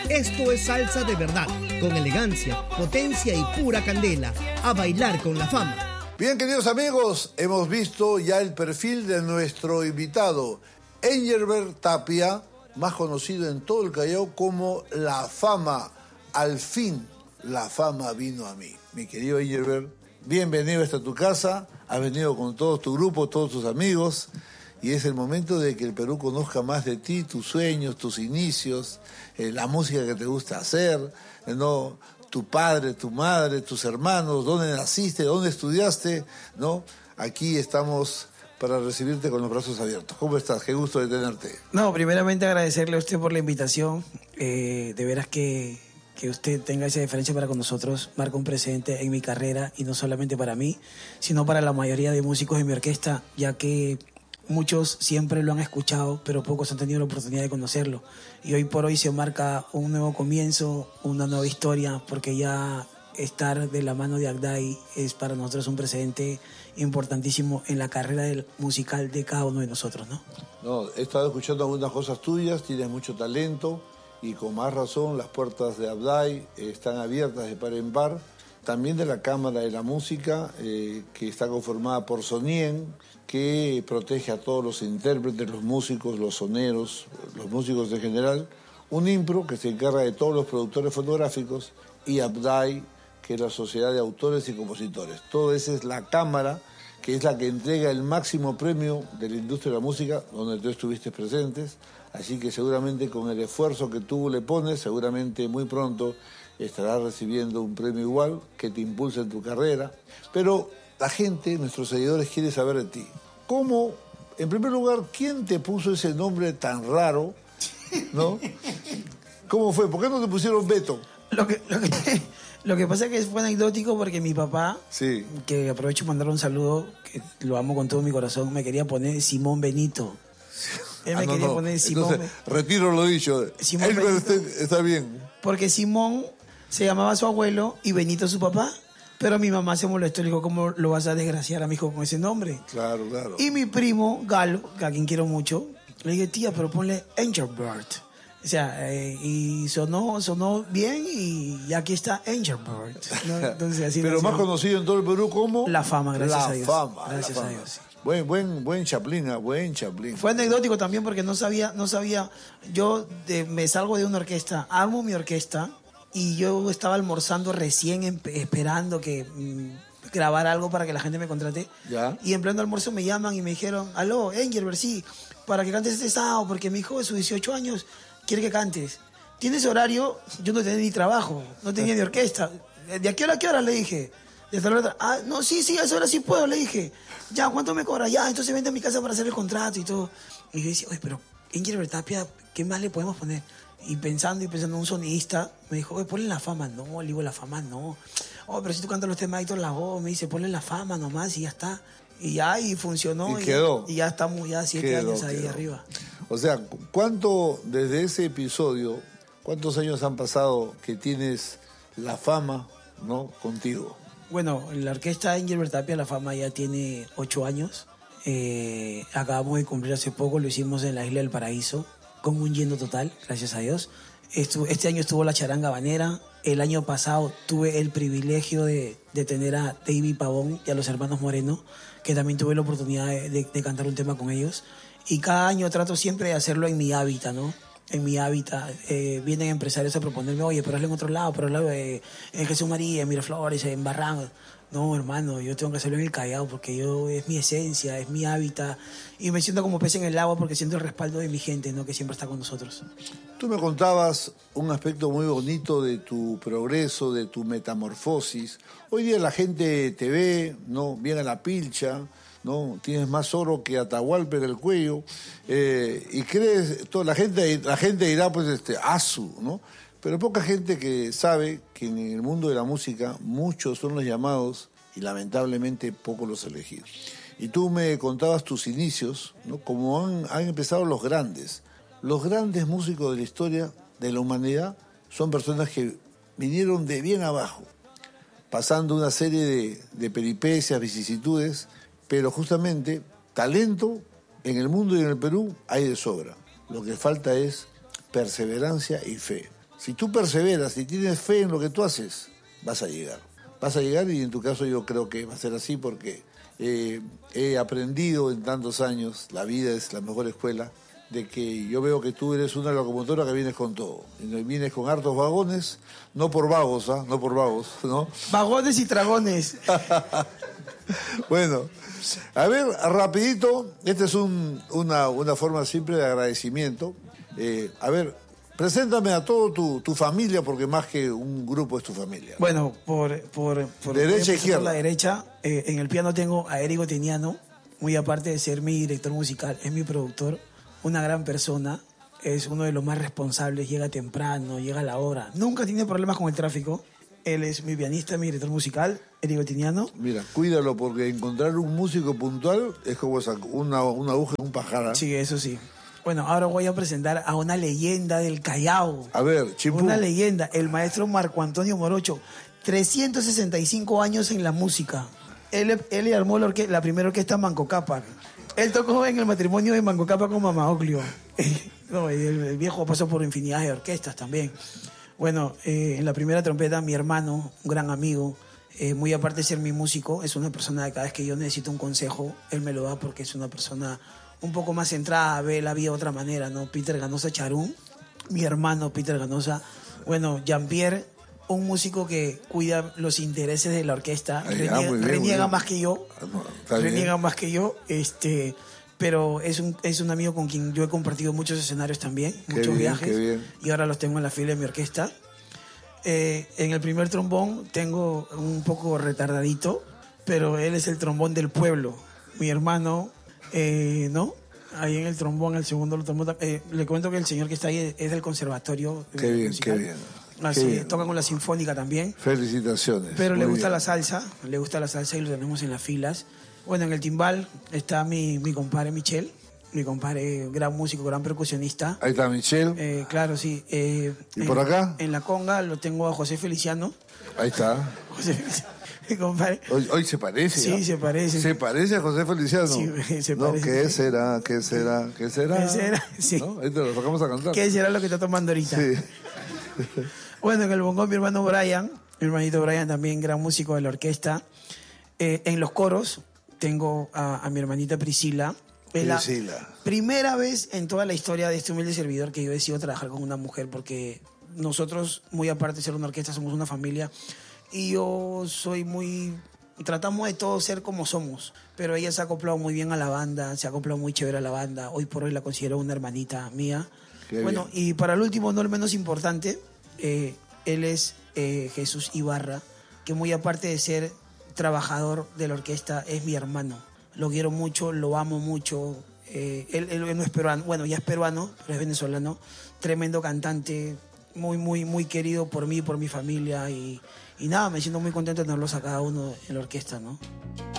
Esto es salsa de verdad, con elegancia, potencia y pura candela. A bailar con la fama. Bien, queridos amigos, hemos visto ya el perfil de nuestro invitado, Engelbert Tapia, más conocido en todo el Callao como La Fama. Al fin, la fama vino a mí. Mi querido Engelbert, bienvenido hasta tu casa. Has venido con todo tu grupo, todos tus amigos. Y es el momento de que el Perú conozca más de ti, tus sueños, tus inicios, la música que te gusta hacer, ¿no? Tu padre, tu madre, tus hermanos, dónde naciste, dónde estudiaste, ¿no? Aquí estamos para recibirte con los brazos abiertos. ¿Cómo estás? Qué gusto de tenerte. No, primeramente agradecerle a usted por la invitación. De veras que usted tenga esa diferencia para con nosotros marca un precedente en mi carrera, y no solamente para mí, sino para la mayoría de músicos de mi orquesta, ya que muchos siempre lo han escuchado, pero pocos han tenido la oportunidad de conocerlo. Y hoy por hoy se marca un nuevo comienzo, una nueva historia, porque ya estar de la mano de Agday es para nosotros un precedente importantísimo en la carrera musical de cada uno de nosotros, ¿no? No, he estado escuchando algunas cosas tuyas, tienes mucho talento y con más razón las puertas de Agday están abiertas de par en par. También de la Cámara de la Música, que está conformada por SONIEN, que protege a todos los intérpretes, los músicos, los soneros, los músicos en general. Un IMPRO, que se encarga de todos los productores fotográficos, y Agday, que es la Sociedad de Autores y Compositores. Todo esa es la Cámara, que es la que entrega el máximo premio de la industria de la música, donde tú estuviste presentes. Así que seguramente con el esfuerzo que tú le pones, seguramente muy pronto estarás recibiendo un premio igual que te impulse en tu carrera. Pero la gente, nuestros seguidores, quiere saber de ti. ¿Cómo, en primer lugar, quién te puso ese nombre tan raro, ¿no? ¿Cómo fue? ¿Por qué no te pusieron Beto? Lo que pasa es que fue anecdótico porque mi papá, sí, que aprovecho para mandarle un saludo, que lo amo con todo mi corazón, me quería poner Simón Benito. Él me quería poner Simón. Entonces, retiro lo dicho. Simón está bien. Porque Simón se llamaba su abuelo y Benito su papá. Pero mi mamá se molestó y le dijo, ¿cómo lo vas a desgraciar a mi hijo con ese nombre? Claro, claro. Y mi primo, Galo, a quien quiero mucho, le dije, tía, pero ponle Engelbert. O sea, y sonó bien, y aquí está Engelbert, ¿no? Entonces, así pero más conocido en todo el Perú como La Fama, gracias a Dios. Gracias a Dios. Sí. Buen Chaplin, buen Chaplin. Fue anecdótico también porque no sabía. Yo me salgo de una orquesta, armo mi orquesta, y yo estaba almorzando recién, esperando que grabar algo para que la gente me contrate. ¿Ya? Y en pleno almuerzo me llaman y me dijeron, aló, Engelbert, sí, para que cantes este sábado, porque mi hijo de sus 18 años quiere que cantes. ¿Tienes horario? Yo no tenía ni trabajo, no tenía ni orquesta. ¿De a qué hora le dije? De tal hora. Ah, no, sí, a esa hora sí puedo, le dije. Ya, ¿cuánto me cobra? Ya, entonces vente a mi casa para hacer el contrato y todo. Y yo decía, oye, pero Engelbert Tapia, ¿qué más le podemos poner? Y pensando, un sonidista me dijo, oye, ponle La Fama. No, le digo, La Fama no. Oh, pero si tú cantas los temas de Héctor Lavoe, me dice, ponle La Fama nomás y ya está. Y ya, y funcionó. Y quedó. Y ya estamos ya 7 años ahí arriba. O sea, desde ese episodio, cuántos años han pasado que tienes La Fama, ¿no?, contigo? Bueno, la orquesta Engelbert Tapia, La Fama, ya tiene 8 años. Acabamos de cumplir hace poco, lo hicimos en la Isla del Paraíso, con un lleno total, gracias a Dios. Este año estuvo la charanga habanera. El año pasado tuve el privilegio de tener a David Pavón y a los hermanos Moreno, que también tuve la oportunidad de cantar un tema con ellos. Y cada año trato siempre de hacerlo en mi hábitat, ¿no? En mi hábitat. Vienen empresarios a proponerme, oye, pero hazlo en otro lado, pero hazlo en Jesús María, en Miraflores, en Barranco. No, hermano, yo tengo que hacerlo en el Callao porque es mi esencia, es mi hábitat. Y me siento como pez en el agua porque siento el respaldo de mi gente, ¿no?, que siempre está con nosotros. Tú me contabas un aspecto muy bonito de tu progreso, de tu metamorfosis. Hoy día la gente te ve, ¿no?, bien a la pilcha, ¿no? Tienes más oro que Atahualpa en el cuello, y crees, la gente dirá, pues, asu, ¿no? Pero poca gente que sabe que en el mundo de la música muchos son los llamados y lamentablemente pocos los elegidos. Y tú me contabas tus inicios, ¿no?, como han empezado los grandes. Los grandes músicos de la historia de la humanidad son personas que vinieron de bien abajo, pasando una serie de peripecias, vicisitudes, pero justamente talento en el mundo y en el Perú hay de sobra. Lo que falta es perseverancia y fe. Si tú perseveras y tienes fe en lo que tú haces, vas a llegar. Vas a llegar y en tu caso yo creo que va a ser así porque he aprendido en tantos años, la vida es la mejor escuela, de que yo veo que tú eres una locomotora que vienes con todo. Y vienes con hartos vagones, no por vagos, no por vagos, ¿no? Vagones y dragones. Bueno, a ver, rapidito, esta es una forma simple de agradecimiento. A ver, preséntame a toda tu familia, porque más que un grupo es tu familia. Bueno, por derecha e izquierda. Por la derecha, en el piano tengo a Eric Oteniano, muy aparte de ser mi director musical, es mi productor, una gran persona, es uno de los más responsables, llega temprano, llega a la hora, nunca tiene problemas con el tráfico. Él es mi pianista, mi director musical, Eric Oteniano. Mira, cuídalo porque encontrar un músico puntual es como una aguja en un pajar. Sí, eso sí. Bueno, ahora voy a presentar a una leyenda del Callao. A ver, Chimpú. Una leyenda, el maestro Marco Antonio Morocho. 365 años en la música. Él armó la primera orquesta Manco Cápac. Él tocó en el matrimonio de Manco Cápac con Mama Oclio. No, el viejo pasó por infinidad de orquestas también. Bueno, en la primera trompeta, mi hermano, un gran amigo, muy aparte de ser mi músico, es una persona que cada vez que yo necesito un consejo, él me lo da porque es una persona un poco más centrada, ve la vida de otra manera, ¿no? Peter Ganosa Charún, mi hermano Peter Ganosa. Bueno, Jean-Pierre, un músico que cuida los intereses de la orquesta, reniega más que yo, pero es un amigo con quien yo he compartido muchos escenarios también, muchos viajes, y ahora los tengo en la fila de mi orquesta. En el primer trombón tengo un poco retardadito, pero él es el trombón del pueblo, mi hermano, ¿no? Ahí en el trombón, el segundo trombón, le cuento que el señor que está ahí es del conservatorio. Qué bien, musical. qué bien. Así, toca con la sinfónica también. Felicitaciones. Pero le gusta la salsa y lo tenemos en las filas. Bueno, en el timbal está mi compadre Michel, mi compadre, gran músico, gran percusionista. Ahí está Michel. Claro, sí. ¿Y por acá? En la conga lo tengo a José Feliciano. Ahí está. José Feliciano, mi compadre. Hoy se parece. Sí, ¿no? Se parece. ¿Se parece a José Feliciano? Sí, se no, parece. ¿Qué será? ¿Qué será? ¿Qué será? ¿Qué será? Sí. ¿No? Ahí te lo tocamos a cantar. ¿Qué será lo que está tomando ahorita? Sí. Bueno, en el bongón mi hermano Brian, mi hermanito Brian también, gran músico de la orquesta. En los coros tengo a mi hermanita Priscila. Es la primera vez en toda la historia de este humilde servidor que yo decido trabajar con una mujer, porque nosotros, muy aparte de ser una orquesta, somos una familia y yo soy muy... Tratamos de todos ser como somos, pero ella se ha acoplado muy bien a la banda, se ha acoplado muy chévere a la banda. Hoy por hoy la considero una hermanita mía. Qué bueno, bien. Y para el último, no el menos importante, él es Jesús Ibarra, que muy aparte de ser trabajador de la orquesta, es mi hermano. Lo quiero mucho, lo amo mucho. Él no es peruano, bueno, ya es peruano, pero es venezolano. Tremendo cantante, muy, muy, muy querido por mí, por mi familia. Y nada, me siento muy contento de tenerlos a cada uno en la orquesta, ¿no?